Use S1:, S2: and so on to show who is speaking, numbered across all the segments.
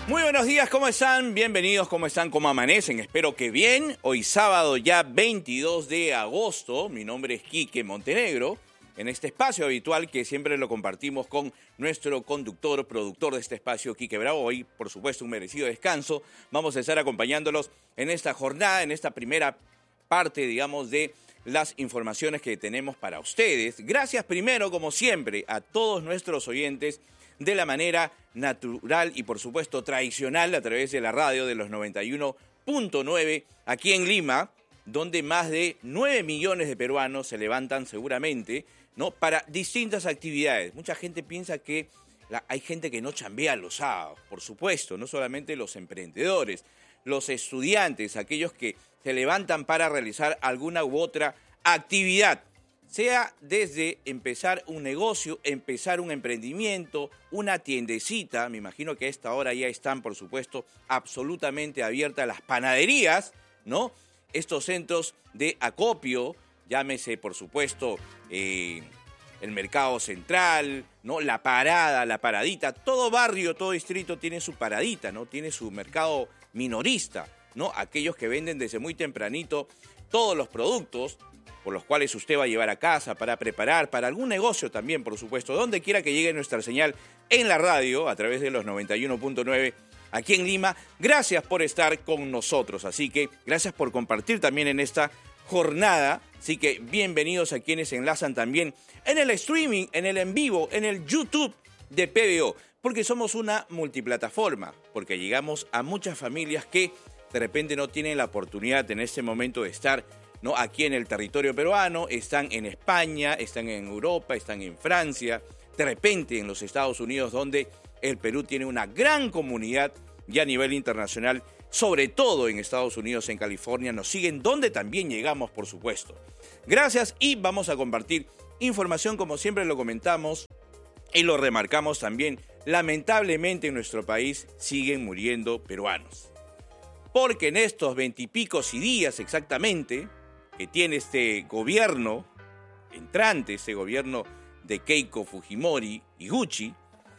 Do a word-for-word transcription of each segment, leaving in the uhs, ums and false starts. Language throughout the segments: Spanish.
S1: Muy buenos días, ¿cómo están? Bienvenidos, ¿cómo están? ¿Cómo amanecen? Espero que bien. Hoy sábado ya veintidós de agosto, mi nombre es Quique Montenegro, en este espacio habitual que siempre lo compartimos con nuestro conductor, productor de este espacio, Quique Bravo. Hoy, por supuesto, un merecido descanso. Vamos a estar acompañándolos en esta jornada, en esta primera parte, digamos, de las informaciones que tenemos para ustedes. Gracias primero, como siempre, a todos nuestros oyentes de la manera natural y, por supuesto, tradicional a través de la radio de los noventa y uno punto nueve aquí en Lima, donde más de nueve millones de peruanos se levantan seguramente, ¿no?, para distintas actividades. Mucha gente piensa que la, hay gente que no chambea los sábados, por supuesto, no solamente los emprendedores, los estudiantes, aquellos que se levantan para realizar alguna u otra actividad, sea desde empezar un negocio, empezar un emprendimiento, una tiendecita. Me imagino que a esta hora ya están, por supuesto, absolutamente abiertas las panaderías, ¿no? Estos centros de acopio, llámese, por supuesto, eh, el mercado central, ¿no?, la parada, la paradita. Todo barrio, todo distrito tiene su paradita, ¿no? Tiene su mercado minorista, ¿no? Aquellos que venden desde muy tempranito todos los productos por los cuales usted va a llevar a casa, para preparar, para algún negocio también, por supuesto, donde quiera que llegue nuestra señal en la radio, a través de los noventa y uno punto nueve, aquí en Lima. Gracias por estar con nosotros, así que gracias por compartir también en esta jornada, así que bienvenidos a quienes se enlazan también en el streaming, en el en vivo, en el YouTube de P B O, porque somos una multiplataforma, porque llegamos a muchas familias que de repente no tienen la oportunidad en este momento de estar, ¿no?, aquí en el territorio peruano, están en España, están en Europa, están en Francia, de repente en los Estados Unidos, donde el Perú tiene una gran comunidad y a nivel internacional, sobre todo en Estados Unidos, en California, nos siguen, donde también llegamos, por supuesto. Gracias, y vamos a compartir información, como siempre lo comentamos y lo remarcamos también. Lamentablemente en nuestro país siguen muriendo peruanos, porque en estos veintipicos y días exactamente que tiene este gobierno entrante, este gobierno de Keiko Fujimori y Gucci,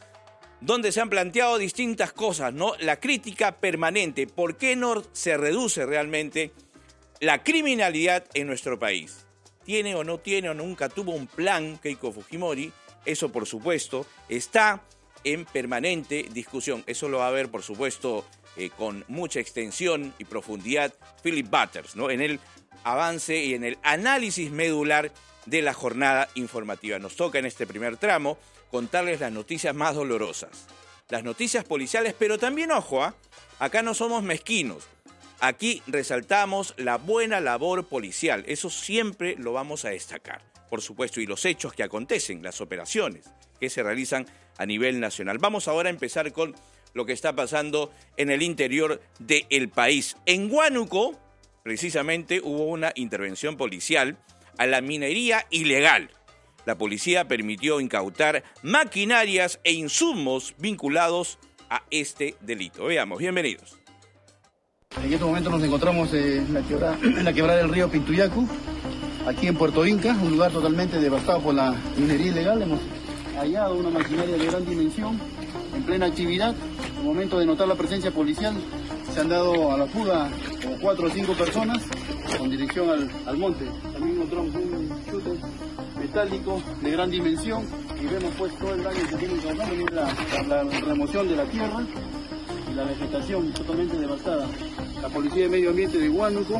S1: donde se han planteado distintas cosas, ¿no? La crítica permanente, ¿por qué no se reduce realmente la criminalidad en nuestro país? ¿Tiene o no tiene o nunca tuvo un plan Keiko Fujimori? Eso, por supuesto, está en permanente discusión. Eso lo va a ver, por supuesto, eh, con mucha extensión y profundidad Philip Butters, ¿no?, en el avance y en el análisis medular de la jornada informativa. Nos toca en este primer tramo contarles las noticias más dolorosas, las noticias policiales, pero también, ojo, ¿eh? acá no somos mezquinos, aquí resaltamos la buena labor policial, eso siempre lo vamos a destacar, por supuesto, y los hechos que acontecen, las operaciones que se realizan a nivel nacional. Vamos ahora a empezar con lo que está pasando en el interior del país. En Huánuco, precisamente, hubo una intervención policial a la minería ilegal. La policía permitió incautar maquinarias e insumos vinculados a este delito. Veamos, bienvenidos.
S2: En este momento nos encontramos en la quebrada, en la quebrada del río Pintuyacu, aquí en Puerto Inca, un lugar totalmente devastado por la minería ilegal. Hemos hallado una maquinaria de gran dimensión en plena actividad. En el momento de notar la presencia policial, se han dado a la fuga como cuatro o cinco personas con dirección al, al monte. También encontramos un chute metálico de gran dimensión y vemos pues todo el daño que tiene causando, la, la, la remoción de la tierra y la vegetación totalmente devastada. La Policía de Medio Ambiente de Huánuco,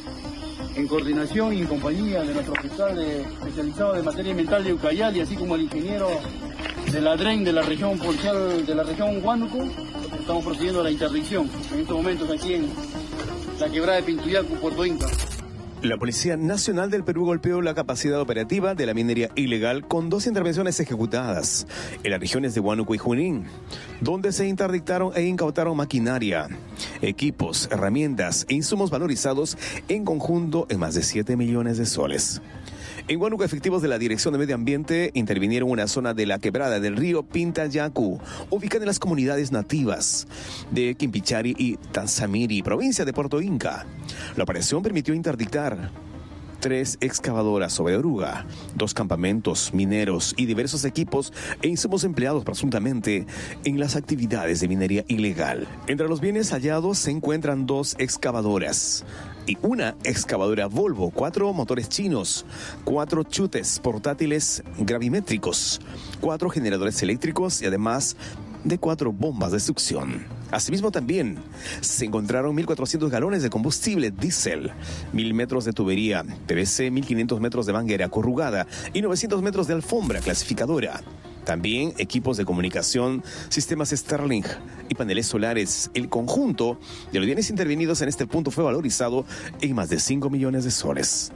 S2: en coordinación y en compañía de nuestro fiscal de, especializado de materia ambiental de Ucayali, así como el ingeniero de la D R E N de la región policial de la región Huánuco, estamos procediendo a la interdicción en estos momentos aquí en la quebrada de Pintuyacu, Puerto Inca.
S3: La Policía Nacional del Perú golpeó la capacidad operativa de la minería ilegal con dos intervenciones ejecutadas en las regiones de Huánuco y Junín, donde se interdictaron e incautaron maquinaria, equipos, herramientas e insumos valorizados en conjunto en más de siete millones de soles. En Huánuco, efectivos de la Dirección de Medio Ambiente intervinieron en una zona de la quebrada del río Pintuyacu, ubicada en las comunidades nativas de Quimpichari y Tanzamiri, provincia de Puerto Inca. La operación permitió interdictar tres excavadoras sobre oruga, dos campamentos mineros y diversos equipos e insumos empleados presuntamente en las actividades de minería ilegal. Entre los bienes hallados se encuentran dos excavadoras y una excavadora Volvo, cuatro motores chinos, cuatro chutes portátiles gravimétricos, cuatro generadores eléctricos y además de cuatro bombas de succión. Asimismo también se encontraron mil cuatrocientos galones de combustible diésel, mil metros de tubería P V C, mil quinientos metros de manguera corrugada y novecientos metros de alfombra clasificadora. También equipos de comunicación, sistemas Starlink y paneles solares. El conjunto de los bienes intervenidos en este punto fue valorizado en más de cinco millones de soles.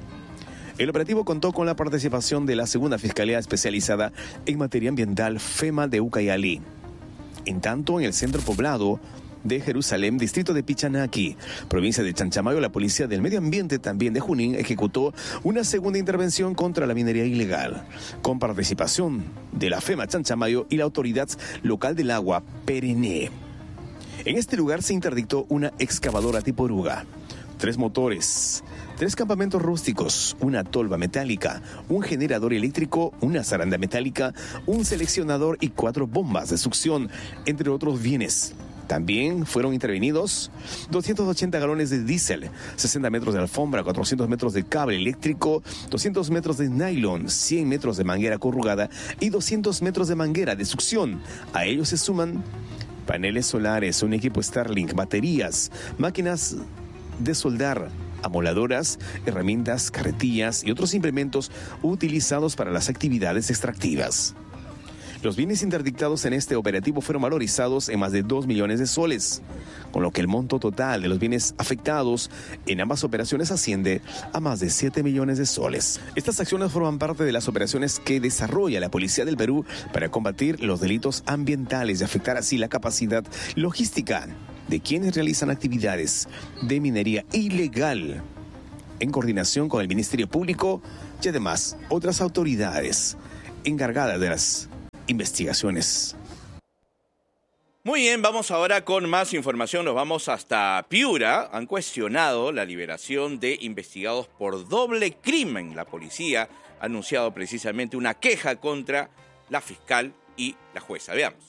S3: El operativo contó con la participación de la Segunda Fiscalía Especializada en Materia Ambiental, FEMA de Ucayali. En tanto, en el centro poblado de Jerusalén, distrito de Pichanaki, provincia de Chanchamayo, la Policía del Medio Ambiente también de Junín ejecutó una segunda intervención contra la minería ilegal, con participación de la FEMA Chanchamayo y la Autoridad Local del Agua, Perené. En este lugar se interdictó una excavadora tipo oruga, tres motores, tres campamentos rústicos, una tolva metálica, un generador eléctrico, una zaranda metálica, un seleccionador y cuatro bombas de succión, entre otros bienes. También fueron intervenidos doscientos ochenta galones de diésel, sesenta metros de alfombra, cuatrocientos metros de cable eléctrico, doscientos metros de nylon, cien metros de manguera corrugada y doscientos metros de manguera de succión. A ellos se suman paneles solares, un equipo Starlink, baterías, máquinas de soldar, amoladoras, herramientas, carretillas y otros implementos utilizados para las actividades extractivas. Los bienes interdictados en este operativo fueron valorizados en más de dos millones de soles, con lo que el monto total de los bienes afectados en ambas operaciones asciende a más de siete millones de soles. Estas acciones forman parte de las operaciones que desarrolla la Policía del Perú para combatir los delitos ambientales y afectar así la capacidad logística de quienes realizan actividades de minería ilegal, en coordinación con el Ministerio Público y además otras autoridades encargadas de las investigaciones.
S1: Muy bien, vamos ahora con más información. Nos vamos hasta Piura. Han cuestionado la liberación de investigados por doble crimen. La policía ha anunciado precisamente una queja contra la fiscal y la jueza. Veamos.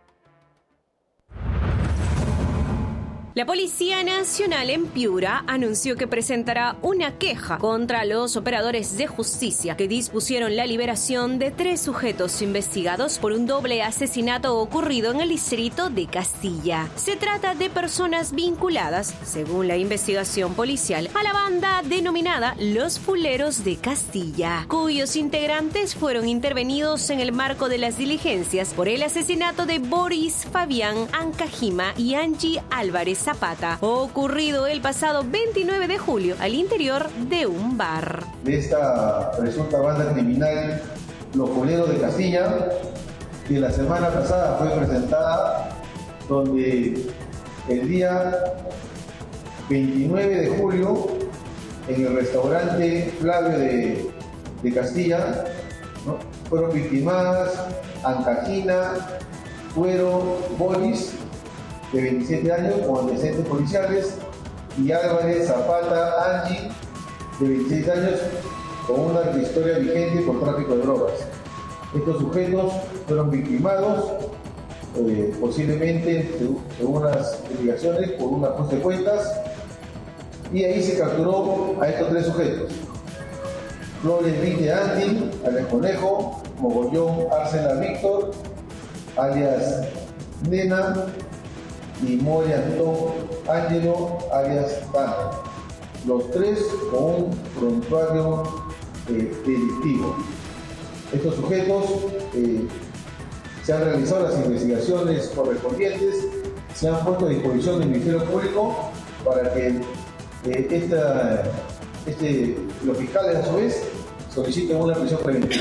S4: La Policía Nacional en Piura anunció que presentará una queja contra los operadores de justicia que dispusieron la liberación de tres sujetos investigados por un doble asesinato ocurrido en el distrito de Castilla. Se trata de personas vinculadas, según la investigación policial, a la banda denominada Los Fuleros de Castilla, cuyos integrantes fueron intervenidos en el marco de las diligencias por el asesinato de Boris Fabián Ancajima y Angie Álvarez Zapata, ocurrido el pasado veintinueve de julio al interior de un bar.
S2: De esta presunta banda criminal, Los Fuleros de Castilla, que la semana pasada fue presentada, donde el día veintinueve de julio, en el restaurante Flavio de, de Castilla, ¿no?, fueron victimadas Ancajina, Cuero, Boris, de veintisiete años, con antecedentes policiales, y Álvarez Zapata Angie, de veintiséis años, con una historia vigente por tráfico de drogas. Estos sujetos fueron victimados, eh, posiblemente, según las investigaciones, por un ajuste de cuentas, y ahí se capturó a estos tres sujetos. Flores Enrique Andy, alias Conejo, Mogollón Arsenal Víctor, alias Nena, y Moria Antón Ángelo, alias Tana. Los tres con un prontuario eh, delictivo. Estos sujetos eh, se han realizado las investigaciones correspondientes, se han puesto a disposición del Ministerio Público para que eh, esta, este, los fiscales a su vez soliciten una prisión preventiva.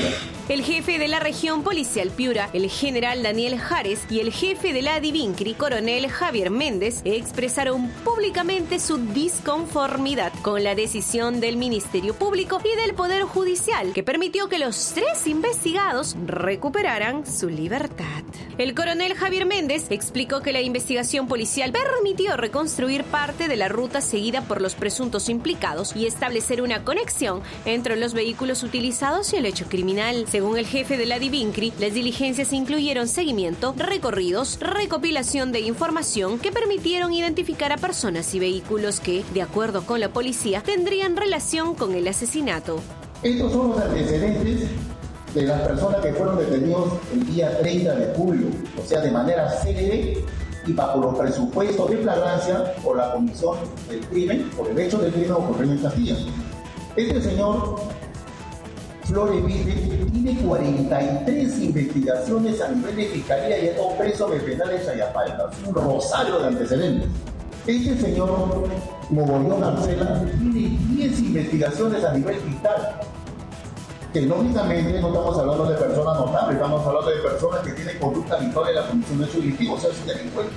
S4: El jefe de la región policial Piura, el general Daniel Jares, y el jefe de la Divincri, coronel Javier Méndez, expresaron públicamente su disconformidad con la decisión del Ministerio Público y del Poder Judicial, que permitió que los tres investigados recuperaran su libertad. El coronel Javier Méndez explicó que la investigación policial permitió reconstruir parte de la ruta seguida por los presuntos implicados y establecer una conexión entre los vehículos utilizados y el hecho criminal. Según el jefe de la Divincri, las diligencias incluyeron seguimiento, recorridos, recopilación de información que permitieron identificar a personas y vehículos que, de acuerdo con la policía, tendrían relación con el asesinato.
S5: Estos son los antecedentes de las personas que fueron detenidos el día treinta de julio, o sea, de manera célebre y bajo los presupuestos de flagrancia por la comisión del crimen, por el hecho del crimen ocurrido en Castilla. Este señor Flores Vite tiene cuarenta y tres investigaciones a nivel de fiscalía y está preso de penales Chayapalca, un rosario de antecedentes. Este señor Mogollón Arcela tiene diez investigaciones a nivel fiscal, que lógicamente no estamos hablando de personas notables, estamos hablando de personas que tienen conducta habitual en la comisión de hecho delictivo, o sea, si tienen cuenta.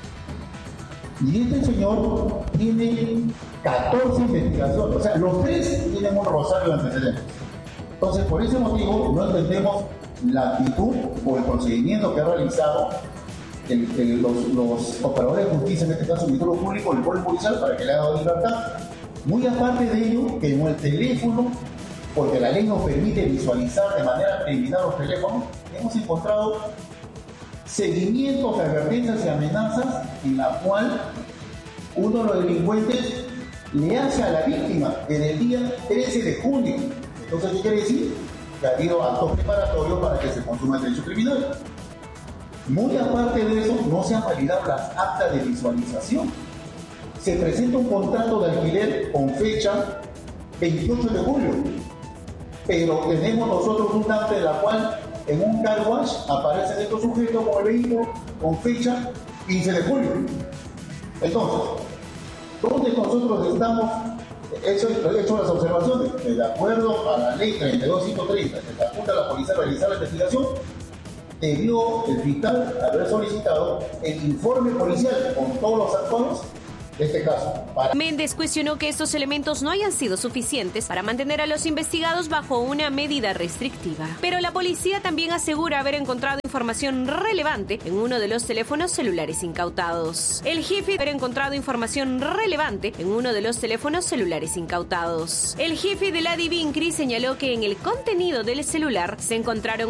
S5: Y este señor tiene catorce investigaciones, o sea, los tres tienen un rosario de antecedentes. Entonces, por ese motivo, no entendemos la actitud o el procedimiento que ha realizado el, el, los, los operadores de justicia, en este caso el Ministerio Público, el Poder Judicial, para que le haga libertad. Muy aparte de ello, que en el teléfono, porque la ley nos permite visualizar de manera preliminar los teléfonos, hemos encontrado seguimientos, advertencias y amenazas en la cual uno de los delincuentes le hace a la víctima en el día trece de junio. Entonces, ¿qué quiere decir? Que ha habido actos preparatorios para que se consuma el derecho criminal. Muy aparte de eso, no se han validado las actas de visualización. Se presenta un contrato de alquiler con fecha veintiocho de julio, pero tenemos nosotros un acta de la cual en un car wash aparecen estos sujetos con el vehículo con fecha quince de julio. Entonces, ¿dónde nosotros estamos? He hecho, he hecho las observaciones que de acuerdo a la ley treinta y dos mil ciento treinta que faculta a la policía a realizar la investigación, debió el fiscal haber solicitado el informe policial con todos los actuados de este caso. Para...
S4: Méndez cuestionó que estos elementos no hayan sido suficientes para mantener a los investigados bajo una medida restrictiva. Pero la policía también asegura haber encontrado información relevante en uno de los teléfonos celulares incautados. El jefe haber encontrado información relevante en uno de los teléfonos celulares incautados. El jefe de la Divincri señaló que en el contenido del celular se encontraron